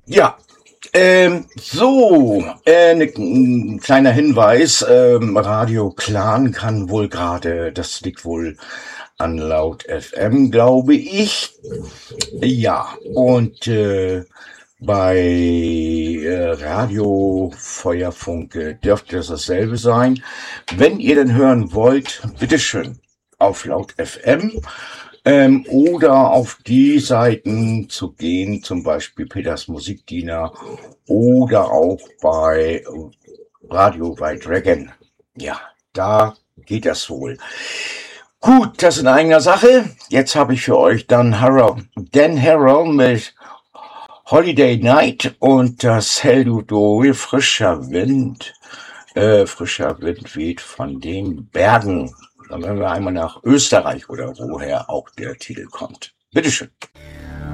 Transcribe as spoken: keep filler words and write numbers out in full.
Ja, ähm, so, äh, ne, ein kleiner Hinweis. Ähm, Radio Clan kann wohl gerade, das liegt wohl an Laut F M, glaube ich. Ja, und äh, bei äh, Radio Feuerfunke dürfte das dasselbe sein. Wenn ihr den hören wollt, bitteschön auf Laut F M ähm, oder auf die Seiten zu gehen, zum Beispiel Peters Musikdiener oder auch bei Radio bei Dragon. Ja, da geht das wohl. Gut, das in eigener Sache. Jetzt habe ich für euch dann Harrow, Dan Harrow mit Holiday Night und das Helldudol frischer Wind. Äh, frischer Wind weht von den Bergen. Dann werden wir einmal nach Österreich oder woher auch der Titel kommt. Bitteschön.